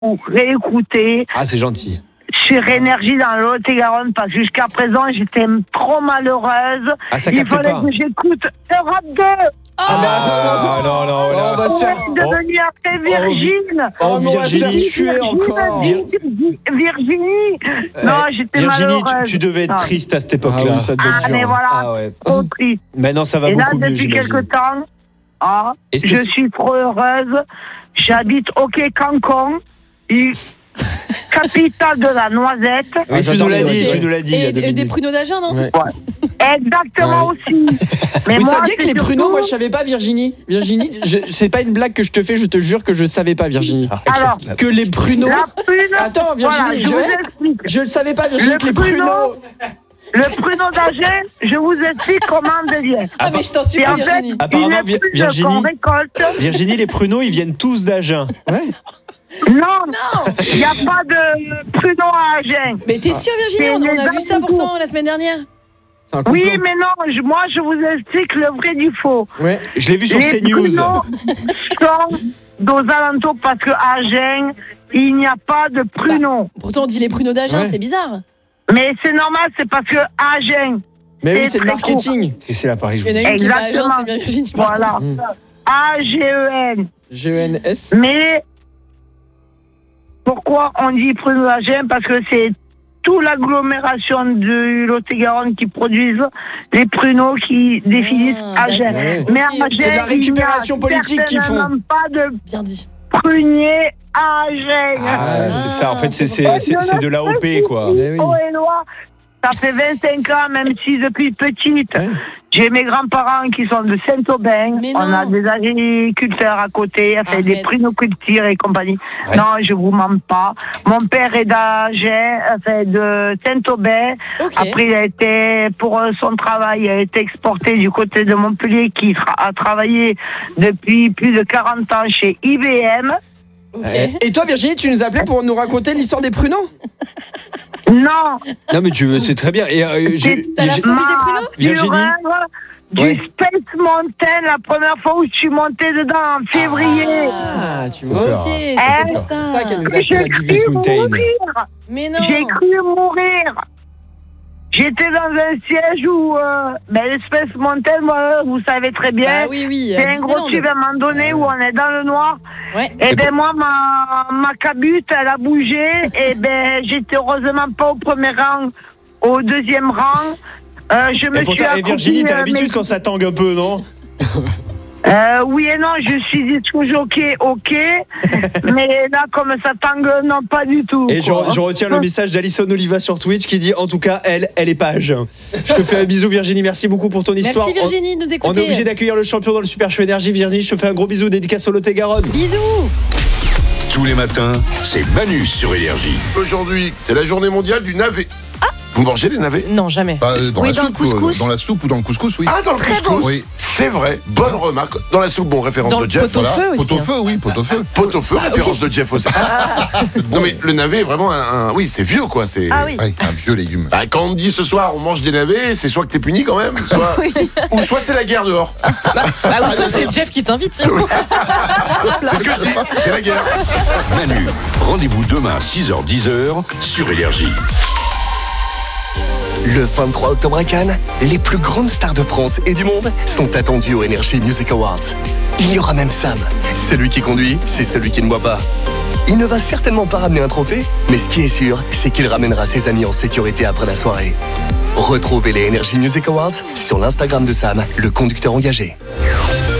réécouter Ah, c'est gentil. sur Énergie dans le Lot-et-Garonne parce que jusqu'à présent, j'étais trop malheureuse. Ah, ça Il capte fallait pas. que j'écoute Europe 2. Ah, non, on va se faire Devenir après Virgin. Oh, Virginie. tuer encore. Virginie. Non, j'étais Virginie, malheureuse. tu devais être Ah. triste à cette époque-là. oui, ça devait être dur. mais voilà, Ah ouais. trop triste. Maintenant, ça va Et là, beaucoup mieux, depuis j'imagine. quelque temps, Et je c'était- suis trop heureuse. J'habite au Quai Cancon, capitale de la noisette. Oui, tu nous j'adore l'as les dit, noisettes. tu nous l'as dit. il y a Et deux des minutes. pruneaux d'Agen, non? Ouais. Exactement Ouais. aussi. Mais Vous moi, saviez que c'est les pruneaux, surtout- moi je savais pas, Virginie. Virginie, c'est pas une blague que je te fais, je te jure que je savais pas, Virginie. Alors, Que les pruneaux. la prune. Attends, Virginie, voilà, je vous explique. je le savais pas, Virginie, Le que les pruneau. pruneaux. Le pruneau d'Agen, je vous explique comment on devient. Ah, mais je t'en Et supplie, en fait, Virginie. Apparemment, une prune Virginie- qu'on récolte. Virginie, les pruneaux, ils viennent tous d'Agen. Ouais. Non, il n'y a pas de pruneau à Agen. Mais t'es sûre, Virginie? C'est On les a vu ça alentours. pourtant la semaine dernière. C'est un complot. Oui, mais non, moi je vous explique le vrai du faux. Ouais. Je l'ai vu sur Les CNews. pruneaux sont aux alentours parce que à Agen, il n'y a pas de pruneaux. Pourtant, on dit les pruneaux d'Agen, Ouais. c'est bizarre. Mais c'est normal, c'est parce que Agen, Mais oui, C'est c'est le très marketing. Et c'est la Paris. Il y en a une qui va à Agen, exactement. c'est bien Virginie. par Voilà. contre. AGEN. GENS. Mais pourquoi on dit pruneaux d'Agen? Parce que c'est toute l'agglomération du Lot-et-Garonne qui produisent les pruneaux qui définissent Ah, Agen. d'accord. Mais à Ok. Agen, C'est de la récupération il n'y a politique qu'ils font. certainement pas de Bien dit. prunier à Agen. Ah, c'est ça. En fait, c'est Ah, de l'AOP, quoi. Eh oui. Oh, et loi, ça fait 25 ans, même si depuis petite, Ouais. j'ai mes grands-parents qui sont de Saint-Aubin. Mais On non. a des agriculteurs à côté, enfin, des Arrête. prinocultures et compagnie. Ouais. Non, je vous mens pas. Mon père est d'Agen, enfin, de Saint-Aubin. Ok. Après, il a été, pour son travail, il a été exporté du côté de Montpellier, qui a travaillé depuis plus de 40 ans chez IBM. Ok. Et toi, Virginie, tu nous appelais pour nous raconter l'histoire des pruneaux? Non, Non, mais c'est très bien. Et T'as la phobie des pruneaux? Virginie du Ouais. Space Mountain, la première fois où je suis montée dedans, en février. Ah, tu vois. Ok, c'était pour C'est ça qu'elle ça. nous appelait J'ai la cru Space Mountain. mourir. Mais non. J'ai cru mourir. J'étais dans un siège où, l'Espace Mountain, moi, vous savez très bien, Bah oui, oui. c'est à un gros Disneyland. tube à un moment donné où on est dans le noir. Ouais. Et ben moi, ma cabute, elle a bougé. Et ben j'étais heureusement pas au premier rang, au deuxième rang. Je me Et suis pourtant, et Virginie, t'as accroupie, l'habitude quand ça tangue un peu, non? oui et non, je suis toujours ok. Mais là, comme ça tangue, non, pas du tout. Et je quoi. retiens le message d'Alison Oliva sur Twitch qui dit en tout cas, elle est pas à Agen. Je te fais un bisou, Virginie. Merci beaucoup pour ton histoire. Merci Virginie de nous On est écouter. obligé d'accueillir le champion dans le Super Show Énergie. Virginie, je te fais un gros bisou, dédicace au Lot-et-Garonne. Bisous. Tous les matins, c'est Manu sur Énergie. Aujourd'hui, c'est la journée mondiale du navet. Vous mangez les navets? Non, jamais. Dans Oui, la dans le soupe, couscous. dans la soupe ou dans le couscous, oui. Ah, dans le Très couscous. bon. Oui, c'est vrai. Bonne remarque. Dans la soupe, bon, référence Dans de le Jeff. pot-au-feu aussi, Pot-au-feu, oui, pot-au-feu. Pot-au-feu, référence de Jeff aussi. Non mais le navet est vraiment oui, c'est vieux quoi. C'est Ah oui. Ouais, un vieux légume. Bah, quand on me dit ce soir on mange des navets, c'est soit que t'es puni quand même, soit ou soit c'est la guerre dehors. Ah, ou soit c'est Jeff qui t'invite. C'est ce que je dis. C'est la guerre. Manu, rendez-vous demain 6h-10h sur Énergie. Le 23 octobre à Cannes, les plus grandes stars de France et du monde sont attendues aux Energy Music Awards. Il y aura même Sam. Celui qui conduit, c'est celui qui ne boit pas. Il ne va certainement pas ramener un trophée, mais ce qui est sûr, c'est qu'il ramènera ses amis en sécurité après la soirée. Retrouvez les Energy Music Awards sur l'Instagram de Sam, le conducteur engagé.